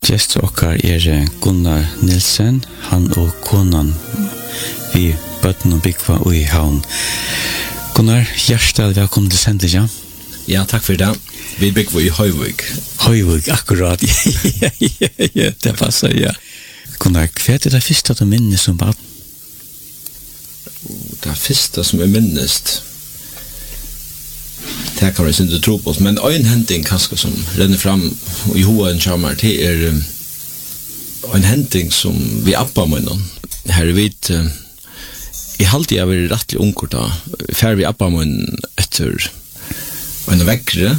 Gjest okkar Gunnar Nilsen, han og konan vi bøtten og bygva i havn. Gunnar, hjertelig velkommen til sendinga. Ja, takk for det. Vi bygva i Høyvig. Høyvig, akkurat. Ja, det passer, ja. Gunnar, hva det første du minnes som barn? Det første som jeg minnes, det kan jeg ikke tro på, men en hending kanskje som renner fram i hoen kommer, det en hending som vi appa med noen. Her vet jeg halte jeg vært rettelig unger da, før vi appa med etter en vekkere,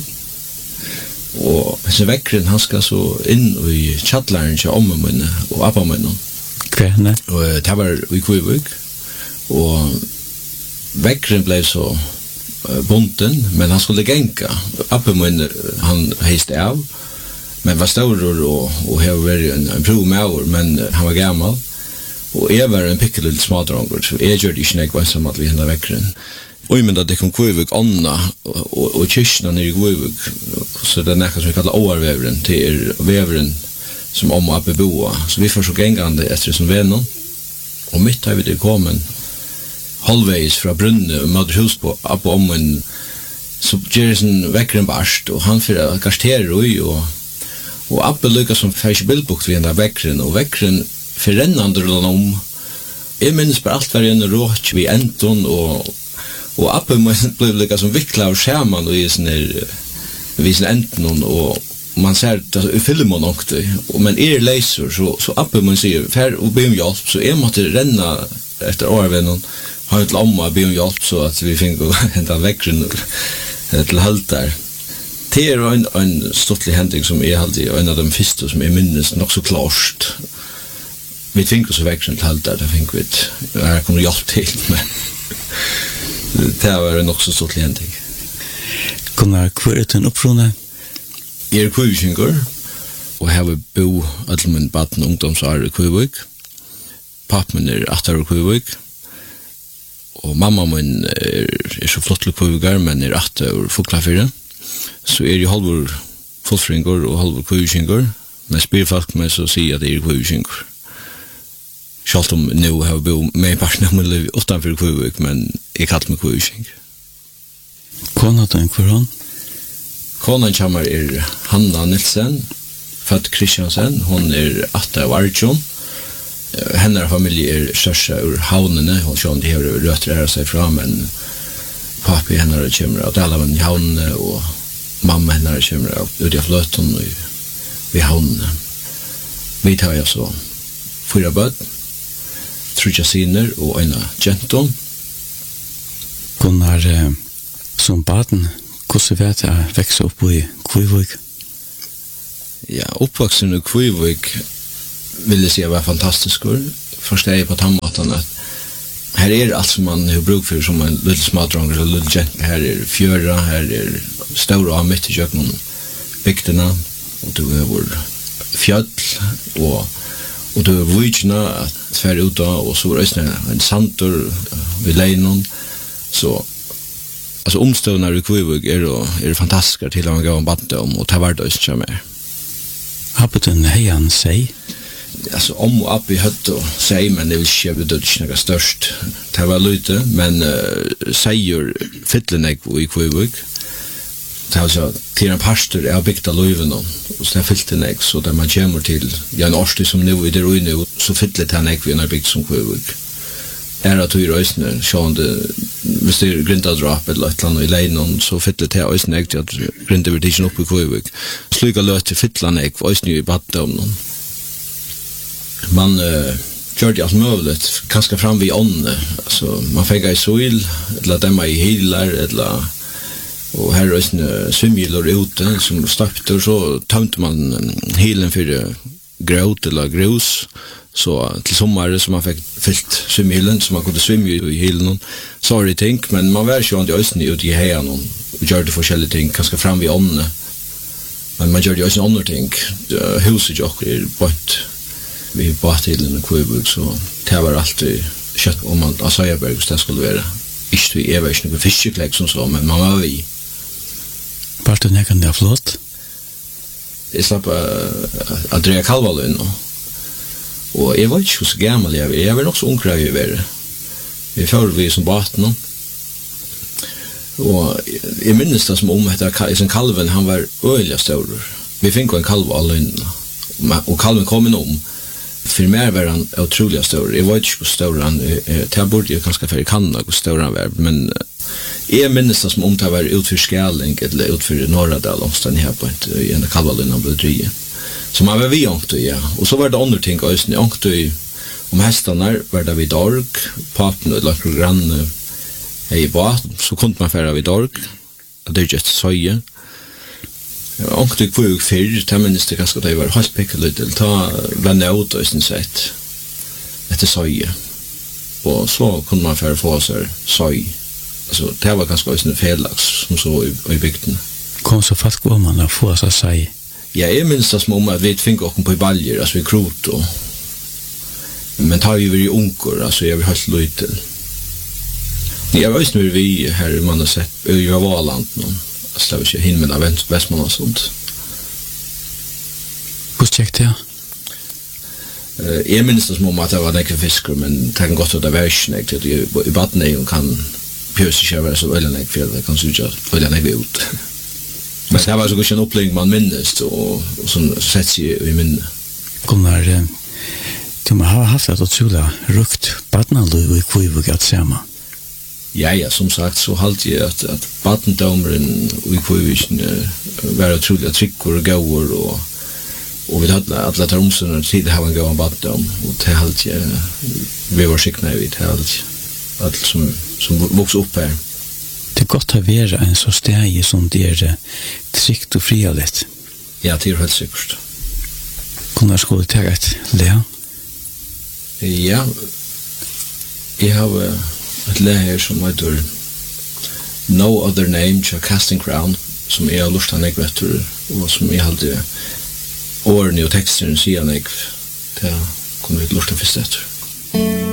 og disse vekkeren han skal så inn i kjattleren til omme mine og appa med noen. Kvene? Og det var i Kvivøk, og vekkeren ble så bunten, men han skulle genka. Appen min, han heiste av, men var større og har vært en prov med år, men han var gammal. Og jeg var en pikkelill smadronger, så jeg gjør det ikke nek vannsam at vi henne vekkeren. Og men da det kom Kvivøk ånda, og kyrkene nere i Kvivøk, så det nekka som vi kallar åarveveren, til veveren som om og appe boa. Så vi får så gengande etter som vennom, og mitt har vi det kommet, halvveis fra Brunne og møter hus på ommen, så gjør det vekkeren barst, og han fyrir garsterer ui, og Abbe lykkes som færg bildbukt ved enda vekkeren, og vekkeren fyrir rennande om. Jeg minnes bare alt var igjen råk vi enton, og Abbe ble lykkes som vikla av skjerman og i sin enten, og man ser det i filmen også, men leiser, så Abbe må si, fær og be om hjelp, så jeg måtte renna etter årevennen, har ett om att be om hjälp så att vi fick hämta väckren till halt där. Det är en stortlig händning som är alltid en av de första som är minnes nog så klart. Vi fick så väckren till halt där, det fick vi jag kommer hjälp till men det var nog så stortlig händning. Gunnar, hur är den uppfrån? Jag är Kvivökingor och har bo allmän baden ungdomsår i Kvivøk. Pappen är 8 år i Kvivøk. Og mamma min så flott til Kvivøkar, men 8 år Fuglafyrre. Så jeg halvor fullfringor og halvor Kvivøkingor. Men spyr folk meg så sier at jeg Kvivøkingor. Selv om nå har jeg bo med i parten av min liv utenfor Kvivøk, men jeg kallt meg Kvivøkingor. Kona den hver Konan kommer Hanna Nilsen, født Kristiansen. Hon 8 år Arjun. Hennar familj största ur havnene, hon sjön de har rötter sig fram, men pappi hennar kommer att alla men havnene och mamma hennar kommer ut i flöten och vid havnene. Vi tar jag så 4 barn, 3 kusiner och en gentom. Gunnar, som barn, hvordan vet jeg växa upp i Kvivøk? Ja, uppvuxen i Kvivøk vill jag säga var fantastisk. Förstår jag på tammaten att här allt som man har bruk för som en liten smadrong eller liten gent. Här fjöra, här stora mitt i köken bygderna och du har fjäll och du har vujna att färra ut och så är en santor vid leinon. Så alltså omstövnar i Kvivøk är fantastiska till att man går en batte om och ta värld och inte mer. Har du en hejan sig? Alltså om och upp i hött och säg, men det vill inte bedöda något störst. Det var lite, men säger fylllenägg i Kvivøk. Det är alltså till en pastor är byggt av löven och så är fylllenägg så där man kommer till en årstid som nu i det ruine så fylllet han ägg vi har byggt som Kvivøk. Att du i röjsner sjående hvis det grindadrap eller ett land i leinon så fylllet här röjsner ägg till att grinda vid tidsen upp i Kvivøk. Sluga löt till fylllenägg röjsner i batte om någon. Man gör det allt möjligt, kanske fram vid ånne. Alltså, man fänger i soil, eller dämma i hilar, eller och här är svimgilor ute som startar så tömte man hilen för gröt eller grus så till sommaren som man fick fyllt svimgilen så man kunde svimma i hilen. Sorry think, men man var ju inte ösn ut i hejan och gör det forskjellige ting, kanske fram vid ånne. Men man gör det också andra ting. Huset och bort vi bort till en Kvivøk så det var alltid kött om man av Söjerberg så det skulle vara inte i någon fiskekläck som så men man var vi. Var det näkan där flott? jeg slapp at dreie kalvaløn nå. Og jeg var ikke så gammel jeg var nok så ungre i verre. Jeg følte vi som baten nå. Og jeg minnes det som om at kalven han var øyelig større. Vi fikk en kalv alene. Og kalven kom inn for mer var han utrolig større. Jeg vet ikke hvor større han det burde jeg kanskje for i Kanada hvor større han var. Men jeg minnes det som om det var utfor Skjæling eller utfor Norradal omstand her på en kalvaløn han ble drøye. Så man var vi ångtøy, ja. Og så var det andre ting også. Ångtøy om hestene var det vid Dorg, papen og lakker grann i bad, så kunne man fære vid Dorg, og det ikke søye. Ångtøy på jo fyrr, det minnes det ganske det var helt pikkelig til, ta venne ut og sett etter søye. Og så kunne man fære få seg søy. Altså, det var ganske også en felags som så i bygden. Kom så folk var man å få seg søy? Ja, jeg minns det som om at vi fikk oss på i baljer, altså vi krot og men tar vi i unger, altså jeg vil ha sløy til. Jeg vet når vi her man har sett, jeg var Valand nå, altså det var ikke himmelen av Vestmann og sånt. Hvordan gikk det? Jeg minns det som om at det var nekke fisker, men det kan godt at det var ikke nekke, i baden kan pjøs ikke være så veldig nekke, for det kan synes jeg veldig nekke ut. Men det var så ikke en opplæring man minnes, og som sett seg i minne. Gunnar, du må ha haft et utrolig rukt badnaløy i Kvøyvøk at sammen. Ja, som sagt, så halte jeg at badndomeren i Kvøyvøk var utrolig trykker og gauer, og vi hadde alle tar omstående tid til å ha en gauer badndom, og det halte jeg, vi var skikkene i det halte alt som vokste opp her. Det er godt å være en så steg som det trygt og frialet. Ja, det helt sikkert. Kunne skulle ta et le? Ja, jeg har et le her som heter No Other Name to Casting Crown, som jeg har lyst til jeg vet, og som jeg hadde årene og teksterne sier jeg, det kunne vi lyst til først etter.